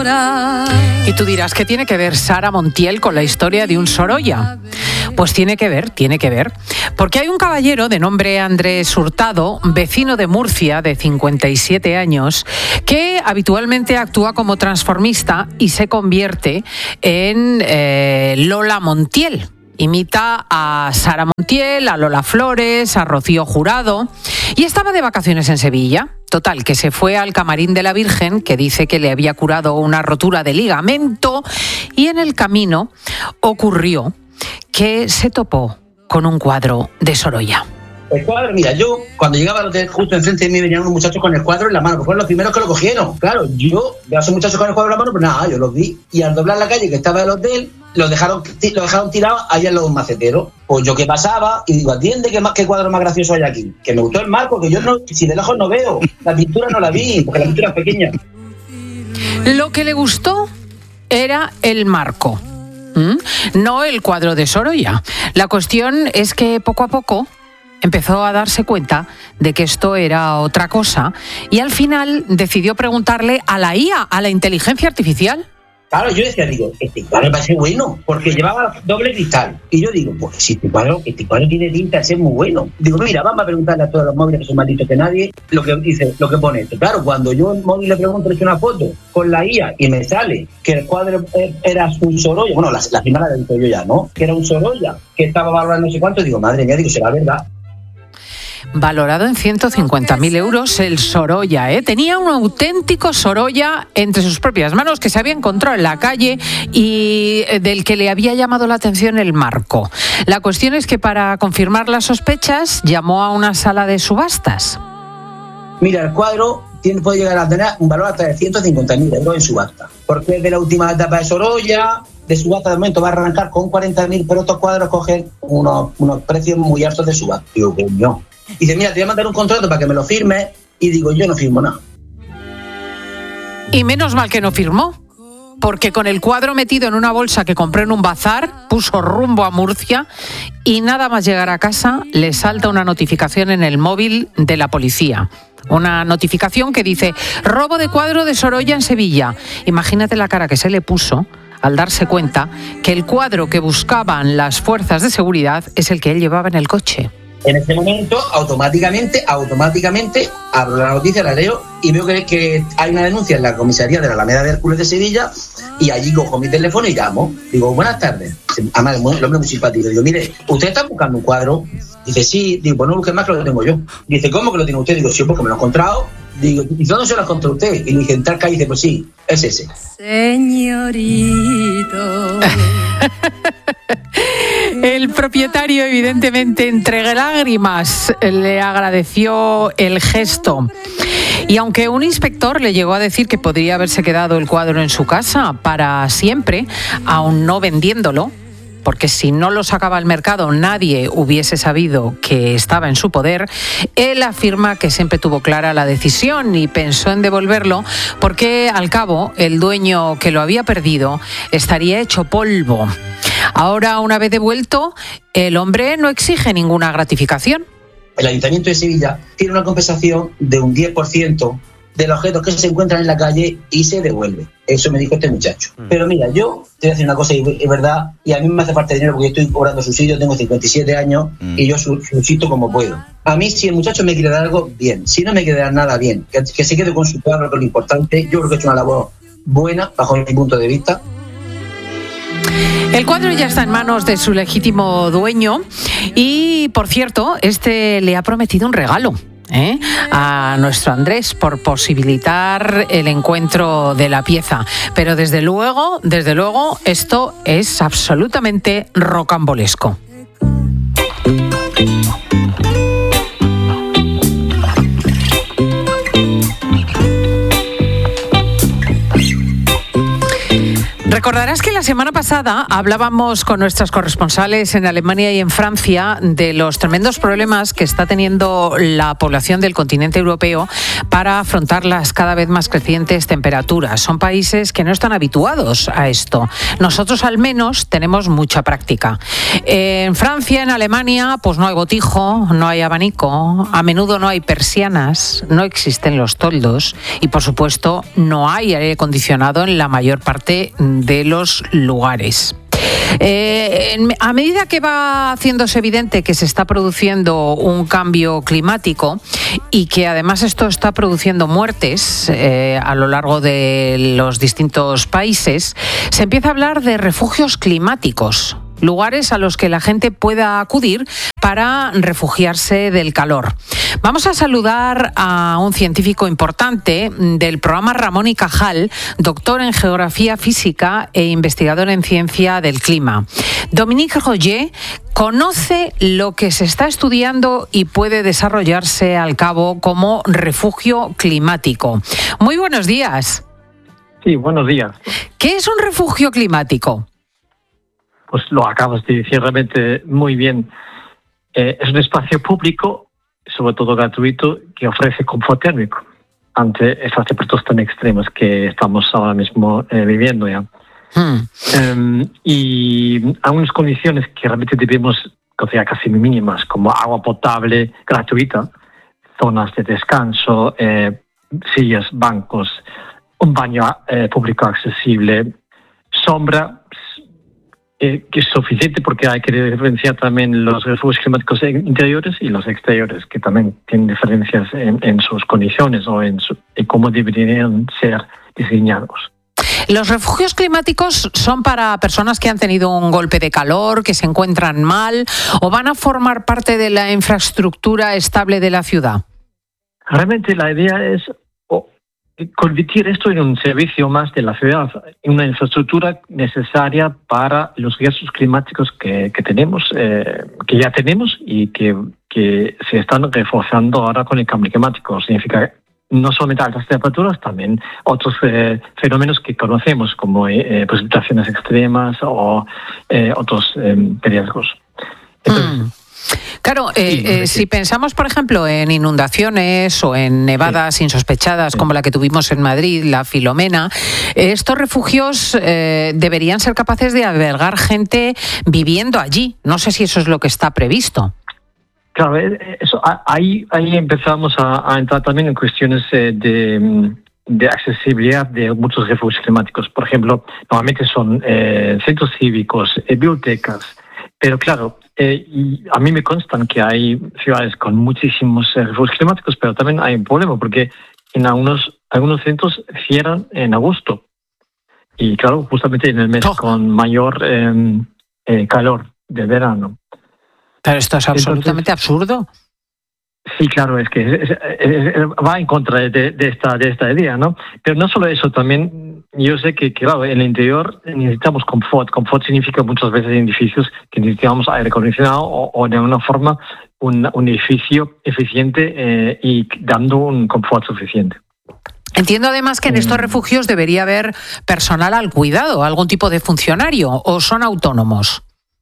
Y tú dirás, ¿qué tiene que ver Sara Montiel con la historia de un Sorolla? Pues tiene que ver. Porque hay un caballero de nombre Andrés Hurtado, vecino de Murcia, de 57 años, que habitualmente actúa como transformista y se convierte en Lola Montiel. Imita a Sara Montiel, a Lola Flores, a Rocío Jurado, y estaba de vacaciones en Sevilla. Total, que se fue al camarín de la Virgen, que dice que le había curado una rotura de ligamento, y en el camino ocurrió que se topó con un cuadro de Sorolla. El cuadro, mira, yo cuando llegaba al hotel, justo enfrente de mí venían unos muchachos con el cuadro en la mano, porque fueron los primeros que lo cogieron. Claro, yo veo a esos muchachos con el cuadro en la mano, pero nada, yo los vi. Y al doblar la calle que estaba el hotel, lo dejaron tirado allá en los maceteros. Pues yo que pasaba y digo, atiende, ¿qué cuadro más gracioso hay aquí? Que me gustó el marco, que yo no, si de lejos no veo, la pintura no la vi, porque la pintura es pequeña. Lo que le gustó era el marco, no el cuadro de Sorolla. La cuestión es que poco a poco empezó a darse cuenta de que esto era otra cosa y al final decidió preguntarle a la IA, a la inteligencia artificial. Claro, yo decía, este cuadro me parece bueno, porque llevaba doble cristal. Y yo digo, pues si este cuadro tiene tinta, es muy bueno. Digo, mira, vamos a preguntarle a todos los móviles que son más listos que nadie, lo que pone esto. Claro, cuando yo en móvil le pregunto, le echo una foto con la IA y me sale que el cuadro era un Sorolla, bueno, la primera la he visto yo ya, ¿no? Que era un Sorolla, que estaba valorado no sé cuánto, digo, madre mía, será verdad. Valorado en 150.000 euros el Sorolla, ¿eh? Tenía un auténtico Sorolla entre sus propias manos que se había encontrado en la calle y del que le había llamado la atención el marco. La cuestión es que para confirmar las sospechas llamó a una sala de subastas. Mira, el cuadro puede llegar a tener un valor hasta de 150.000 euros en subasta, porque es de la última etapa de Sorolla. De subasta de momento va a arrancar con 40.000, pero estos cuadros cogen unos precios muy altos de subasta. Digo, coño. Dice, mira, te voy a mandar un contrato para que me lo firmes. Y digo, yo no firmo nada. Y menos mal que no firmó, porque con el cuadro metido en una bolsa que compré en un bazar, puso rumbo a Murcia y nada más llegar a casa le salta una notificación en el móvil de la policía. Una notificación que dice, robo de cuadro de Sorolla en Sevilla. Imagínate la cara que se le puso al darse cuenta que el cuadro que buscaban las fuerzas de seguridad es el que él llevaba en el coche. En ese momento, automáticamente, abro la noticia, la leo y veo que hay una denuncia en la comisaría de la Alameda de Hércules de Sevilla y allí cojo mi teléfono y llamo. Digo, buenas tardes. Además, el hombre muy simpático. Digo, mire, ¿usted está buscando un cuadro? Dice, sí. Digo, pues no busque más que lo tengo yo. Dice, ¿cómo que lo tiene usted? Digo, sí, porque me lo he encontrado. Digo, ¿y dónde se lo ha encontrado usted? Y le dije, en tal calle. Dice, pues sí, es ese. Señorito. El propietario, evidentemente, entre lágrimas, le agradeció el gesto. Y aunque un inspector le llegó a decir que podría haberse quedado el cuadro en su casa para siempre, aún no vendiéndolo, porque si no lo sacaba al mercado nadie hubiese sabido que estaba en su poder, él afirma que siempre tuvo clara la decisión y pensó en devolverlo porque al cabo el dueño que lo había perdido estaría hecho polvo. Ahora, una vez devuelto, el hombre no exige ninguna gratificación. El Ayuntamiento de Sevilla tiene una compensación de un 10% de los objetos que se encuentran en la calle y se devuelve. Eso me dijo este muchacho. Pero mira, yo te voy a decir una cosa, y es verdad, y a mí me hace falta de dinero porque yo estoy cobrando subsidio, tengo 57 años y yo subsisto como puedo. A mí, si el muchacho me quiere dar algo, bien. Si no me quiere dar nada, bien. Que se quede con su cuadro, que es lo importante. Yo creo que he hecho una labor buena, bajo mi punto de vista. El cuadro ya está en manos de su legítimo dueño y, por cierto, este le ha prometido un regalo a nuestro Andrés por posibilitar el encuentro de la pieza. Pero desde luego, esto es absolutamente rocambolesco. Recordarás que la semana pasada hablábamos con nuestras corresponsales en Alemania y en Francia de los tremendos problemas que está teniendo la población del continente europeo para afrontar las cada vez más crecientes temperaturas. Son países que no están habituados a esto. Nosotros al menos tenemos mucha práctica. En Francia, en Alemania, pues no hay botijo, no hay abanico, a menudo no hay persianas, no existen los toldos y por supuesto no hay aire acondicionado en la mayor parte de los lugares. A medida que va haciéndose evidente que se está produciendo un cambio climático y que además esto está produciendo muertes a lo largo de los distintos países, se empieza a hablar de refugios climáticos, lugares a los que la gente pueda acudir para refugiarse del calor. Vamos a saludar a un científico importante del programa Ramón y Cajal, doctor en Geografía Física e investigador en Ciencia del Clima. Dominique Roger conoce lo que se está estudiando y puede desarrollarse al cabo como refugio climático. Muy buenos días. Sí, buenos días. ¿Qué es un refugio climático? Pues lo acabas de decir realmente muy bien. Es un espacio público, sobre todo gratuito, que ofrece confort térmico ante estas temperaturas tan extremas que estamos ahora mismo viviendo ya. Y hay unas condiciones que realmente debemos considerar casi mínimas, como agua potable gratuita, zonas de descanso, sillas, bancos, un baño público accesible, sombra, que es suficiente porque hay que diferenciar también los refugios climáticos interiores y los exteriores, que también tienen diferencias en sus condiciones o en cómo deberían ser diseñados. ¿Los refugios climáticos son para personas que han tenido un golpe de calor, que se encuentran mal, o van a formar parte de la infraestructura estable de la ciudad? Realmente la idea es convertir esto en un servicio más de la ciudad, en una infraestructura necesaria para los riesgos climáticos que tenemos, que ya tenemos y que se están reforzando ahora con el cambio climático. Significa no solamente altas temperaturas, también otros fenómenos que conocemos, como precipitaciones extremas o otros riesgos. Entonces, claro, si pensamos, por ejemplo, en inundaciones o en nevadas insospechadas como la que tuvimos en Madrid, la Filomena, estos refugios deberían ser capaces de albergar gente viviendo allí. No sé si eso es lo que está previsto. Claro, eso, ahí empezamos a entrar también en cuestiones de accesibilidad de muchos refugios climáticos. Por ejemplo, normalmente son centros cívicos, bibliotecas, pero claro, y a mí me constan que hay ciudades con muchísimos refugios climáticos, pero también hay un problema porque en algunos centros cierran en agosto. Y claro, justamente en el mes con mayor calor del verano. Pero esto es absolutamente absurdo. Sí, claro, es que va en contra de esta idea, ¿no? Pero no solo eso, también yo sé que claro, en el interior necesitamos confort. Confort significa muchas veces en edificios que necesitamos aire acondicionado o de alguna forma un edificio eficiente y dando un confort suficiente. Entiendo además que en estos refugios debería haber personal al cuidado, algún tipo de funcionario, ¿o son autónomos?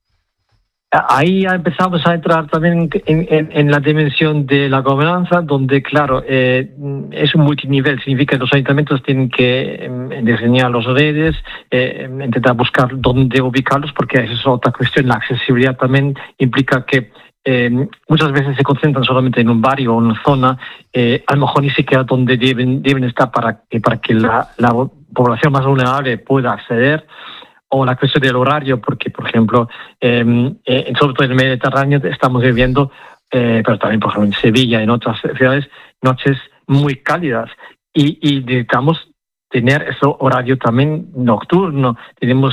Ahí ya empezamos a entrar también en la dimensión de la gobernanza, donde, claro, es un multinivel. Significa que los ayuntamientos tienen que diseñar las redes, intentar buscar dónde ubicarlos, porque esa es otra cuestión. La accesibilidad también implica que muchas veces se concentran solamente en un barrio o una zona, a lo mejor ni siquiera donde deben estar para que la población más vulnerable pueda acceder. O la cuestión del horario, porque, por ejemplo, sobre todo en el Mediterráneo estamos viviendo, pero también, por ejemplo, en Sevilla y en otras ciudades, noches muy cálidas. Y necesitamos tener ese horario también nocturno. Tenemos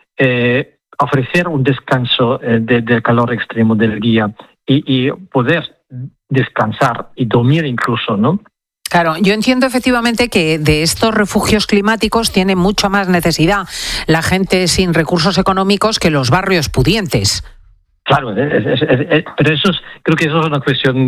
ofrecer un descanso del calor extremo del día y poder descansar y dormir incluso, ¿no? Claro, yo entiendo efectivamente que de estos refugios climáticos tiene mucha más necesidad la gente sin recursos económicos que los barrios pudientes. Claro, pero creo que eso es una cuestión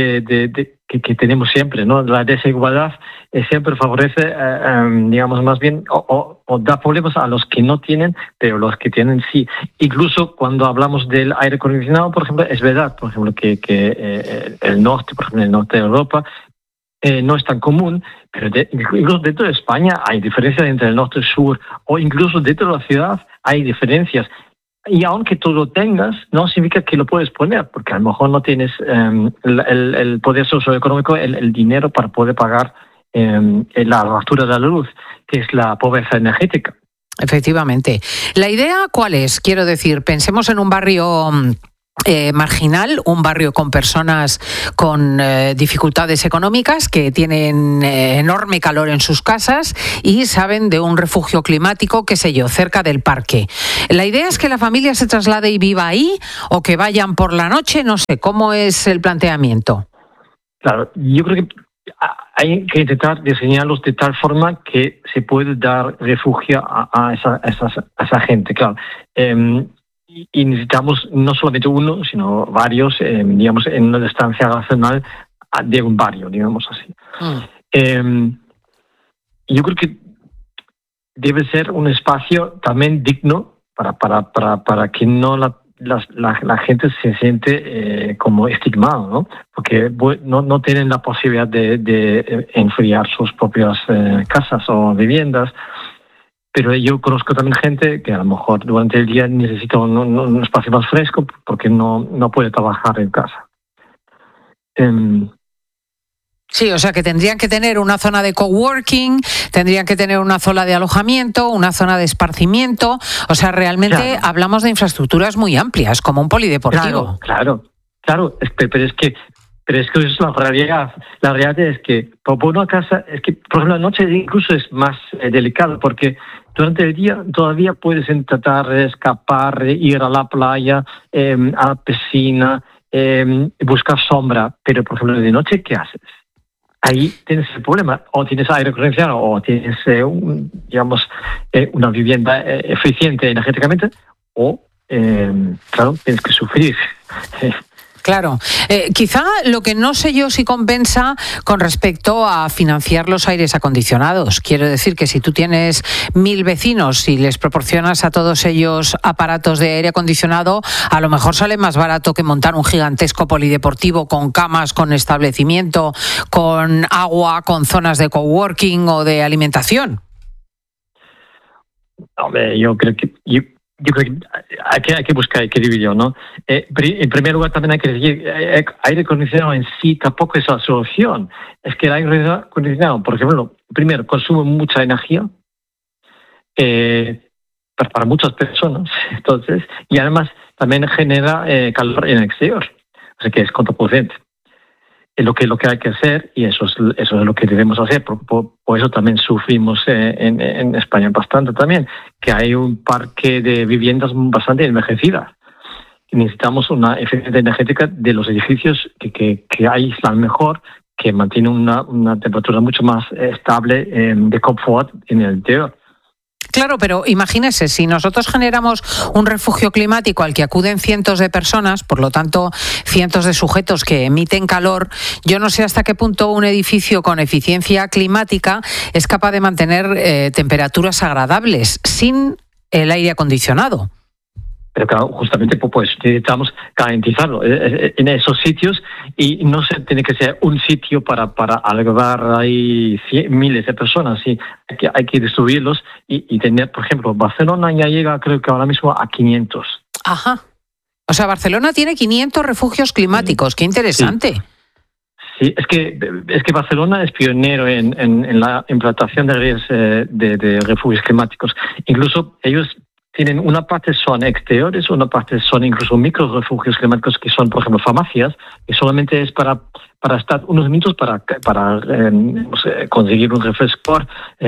que tenemos siempre, ¿no? La desigualdad siempre favorece, digamos, más bien, o o da problemas a los que no tienen, pero los que tienen sí. Incluso cuando hablamos del aire acondicionado, por ejemplo, es verdad, por ejemplo, que el norte, por ejemplo, el norte de Europa, no es tan común, pero incluso dentro de España hay diferencias entre el norte y el sur, o incluso dentro de la ciudad hay diferencias. Y aunque tú lo tengas, no significa que lo puedes poner, porque a lo mejor no tienes el poder socioeconómico, el dinero para poder pagar la factura de la luz, que es la pobreza energética. Efectivamente. ¿La idea cuál es? Quiero decir, pensemos en un barrio marginal, un barrio con personas con dificultades económicas que tienen enorme calor en sus casas y saben de un refugio climático, qué sé yo, cerca del parque. ¿La idea es que la familia se traslade y viva ahí o que vayan por la noche? No sé, ¿cómo es el planteamiento? Claro, yo creo que hay que intentar diseñarlos de tal forma que se puede dar refugio a esa gente, claro. Y necesitamos no solamente uno, sino varios, digamos, en una distancia racional de un barrio, digamos así. Yo creo que debe ser un espacio también digno para que no la gente se siente como estigmado, ¿no? Porque no tienen la posibilidad de enfriar sus propias casas o viviendas. Pero yo conozco también gente que a lo mejor durante el día necesita un espacio más fresco porque no puede trabajar en casa. Sí, o sea que tendrían que tener una zona de coworking, tendrían que tener una zona de alojamiento, una zona de esparcimiento. O sea, realmente hablamos de infraestructuras muy amplias, como un polideportivo. Claro. Pero es que eso es la realidad. La realidad es que por una casa, es que por ejemplo la noche incluso es más delicado porque durante el día todavía puedes intentar escapar, ir a la playa, a la piscina, buscar sombra, pero por ejemplo de noche, ¿qué haces? Ahí tienes el problema, o tienes aire acondicionado, o tienes, una vivienda eficiente energéticamente, o, claro, tienes que sufrir. Claro. Quizá lo que no sé yo si compensa con respecto a financiar los aires acondicionados. Quiero decir que si tú tienes 1.000 vecinos y les proporcionas a todos ellos aparatos de aire acondicionado, a lo mejor sale más barato que montar un gigantesco polideportivo con camas, con establecimiento, con agua, con zonas de coworking o de alimentación. Hombre, yo creo que hay que buscar equilibrio, ¿no? En primer lugar, también hay que decir, aire acondicionado en sí tampoco es la solución. Es que el aire acondicionado, por ejemplo, primero, consume mucha energía para muchas personas, entonces, y además también genera calor en el exterior, o sea que es contraproducente. Lo que hay que hacer, y eso es lo que debemos hacer, por eso también sufrimos en España bastante también, que hay un parque de viviendas bastante envejecidas. Necesitamos una eficiencia energética de los edificios que aíslan mejor, que mantienen una temperatura mucho más estable de confort en el interior. Claro, pero imagínese, si nosotros generamos un refugio climático al que acuden cientos de personas, por lo tanto, cientos de sujetos que emiten calor, yo no sé hasta qué punto un edificio con eficiencia climática es capaz de mantener temperaturas agradables sin el aire acondicionado. Pero claro, justamente pues necesitamos garantizarlo en esos sitios y no se tiene que ser un sitio para albergar ahí miles de personas. Sí, hay que distribuirlos y tener, por ejemplo, Barcelona ya llega creo que ahora mismo a 500. Ajá. O sea, Barcelona tiene 500 refugios climáticos. Qué interesante. Sí, es que Barcelona es pionero en la implantación de refugios climáticos. Incluso ellos tienen una parte son exteriores, una parte son incluso micro refugios climáticos que son, por ejemplo, farmacias, que solamente es para estar unos minutos para conseguir un refrescor,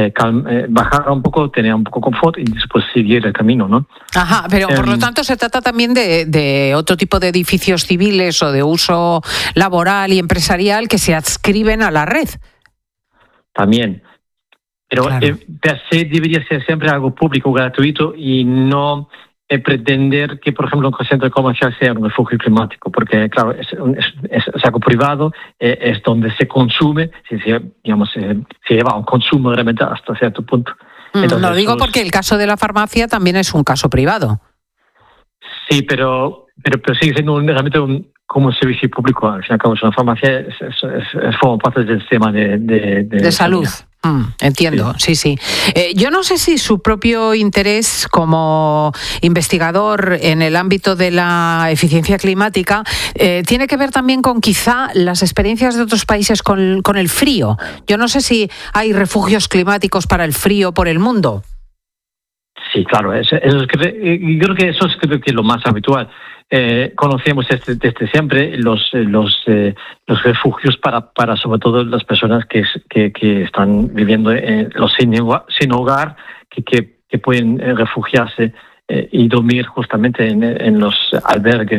bajar un poco, tener un poco de confort y después seguir el camino, ¿no? Ajá, pero por lo tanto se trata también de otro tipo de edificios civiles o de uso laboral y empresarial que se adscriben a la red. También. Pero claro, per se debería ser siempre algo público, gratuito y no pretender que, por ejemplo, un centro comercial sea un refugio climático, porque, claro, es algo privado, es donde se consume, se lleva a un consumo realmente hasta cierto punto. Entonces, lo digo porque el caso de la farmacia también es un caso privado. Sí, pero sigue siendo realmente como un servicio público. Al fin y al cabo, es una farmacia, forma parte del sistema de salud. Entiendo, sí. Yo no sé si su propio interés como investigador en el ámbito de la eficiencia climática tiene que ver también con quizá las experiencias de otros países con el frío. Yo no sé si hay refugios climáticos para el frío por el mundo. Sí, claro, yo creo que eso es lo más habitual. Conocemos desde siempre los refugios para sobre todo las personas que están viviendo los sin hogar, que pueden refugiarse y dormir justamente en los albergues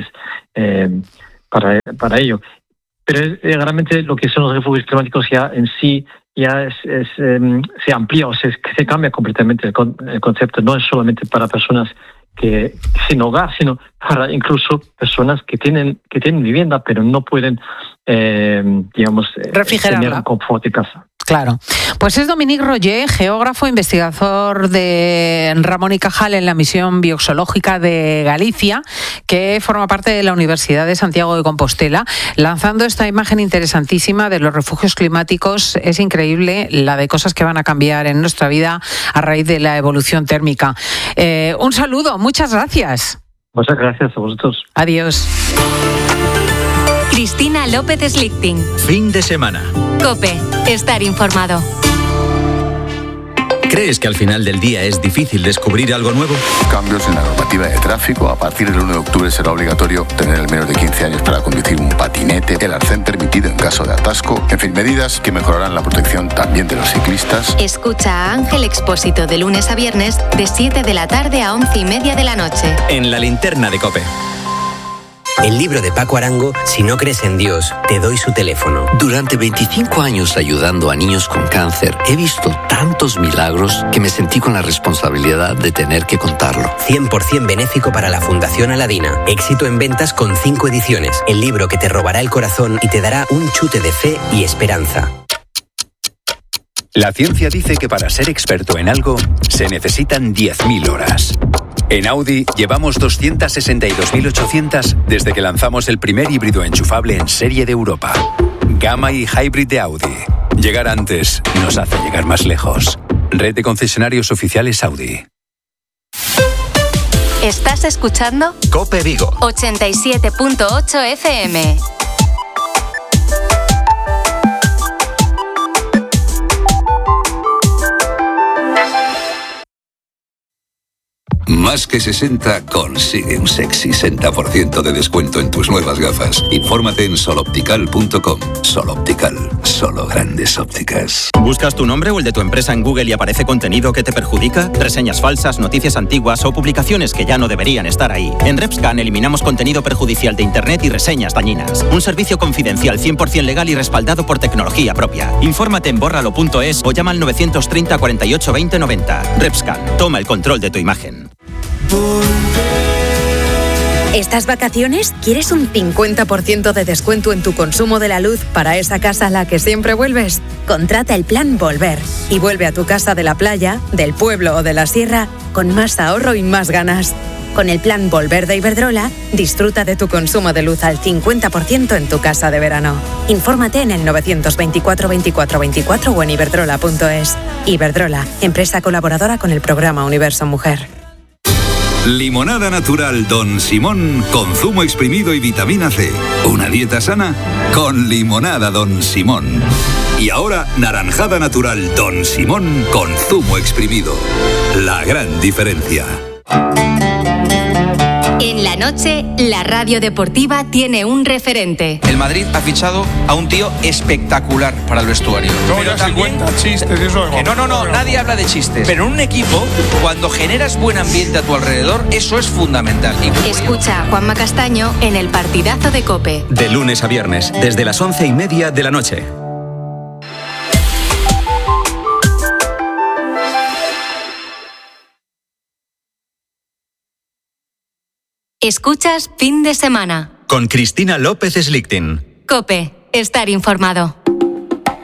para ello. Pero realmente lo que son los refugios climáticos ya en sí ya se amplía o se cambia completamente el concepto. No es solamente para personas que sin hogar, sino para incluso personas que tienen vivienda pero no pueden tener un confort de casa. Claro. Pues es Dominique Roger, geógrafo, investigador de Ramón y Cajal en la misión biozoológica de Galicia, que forma parte de la Universidad de Santiago de Compostela, lanzando esta imagen interesantísima de los refugios climáticos. Es increíble la de cosas que van a cambiar en nuestra vida a raíz de la evolución térmica. Un saludo, muchas gracias. Muchas gracias a vosotros. Adiós. Cristina López Slichting. Fin de semana. COPE. Estar informado. ¿Crees que al final del día es difícil descubrir algo nuevo? Cambios en la normativa de tráfico. A partir del 1 de octubre será obligatorio tener al menos de 15 años para conducir un patinete. El arcén permitido en caso de atasco. En fin, medidas que mejorarán la protección también de los ciclistas. Escucha a Ángel Expósito de lunes a viernes de 7 de la tarde a 11:30 de la noche. En la linterna de COPE. El libro de Paco Arango, Si no crees en Dios, te doy su teléfono. Durante 25 años ayudando a niños con cáncer, he visto tantos milagros que me sentí con la responsabilidad de tener que contarlo. 100% benéfico para la Fundación Aladina. Éxito en ventas con 5 ediciones. El libro que te robará el corazón y te dará un chute de fe y esperanza. La ciencia dice que para ser experto en algo se necesitan 10.000 horas. En Audi llevamos 262.800 desde que lanzamos el primer híbrido enchufable en serie de Europa. Gamma y Hybrid de Audi. Llegar antes nos hace llegar más lejos. Red de concesionarios oficiales Audi. ¿Estás escuchando? COPE Vigo. 87.8 FM. Más que 60 consigue un sexy 60% de descuento en tus nuevas gafas. Infórmate en soloptical.com. Sol Optical, solo grandes ópticas. ¿Buscas tu nombre o el de tu empresa en Google y aparece contenido que te perjudica? Reseñas falsas, noticias antiguas o publicaciones que ya no deberían estar ahí. En RepScan eliminamos contenido perjudicial de Internet y reseñas dañinas. Un servicio confidencial 100% legal y respaldado por tecnología propia. Infórmate en bórralo.es o llama al 930 48 20 90. RepScan, toma el control de tu imagen. ¿Estas vacaciones quieres un 50% de descuento en tu consumo de la luz para esa casa a la que siempre vuelves? Contrata el plan Volver y vuelve a tu casa de la playa, del pueblo o de la sierra con más ahorro y más ganas. Con el plan Volver de Iberdrola, disfruta de tu consumo de luz al 50% en tu casa de verano. Infórmate en el 924 24 24 o en iberdrola.es. Iberdrola, empresa colaboradora con el programa Universo Mujer. Limonada natural Don Simón con zumo exprimido y vitamina C. Una dieta sana con limonada Don Simón. Y ahora naranjada natural Don Simón con zumo exprimido. La gran diferencia. En la noche, la radio deportiva tiene un referente. El Madrid ha fichado a un tío espectacular para el vestuario. No, ya se cuentan chistes, eso es no, nadie habla de chistes. Pero en un equipo, cuando generas buen ambiente a tu alrededor, eso es fundamental. Escucha a Juanma Castaño en el partidazo de COPE. De lunes a viernes, desde las 11:30 de la noche. Escuchas Fin de Semana. Con Cristina López Slichting. COPE. Estar informado.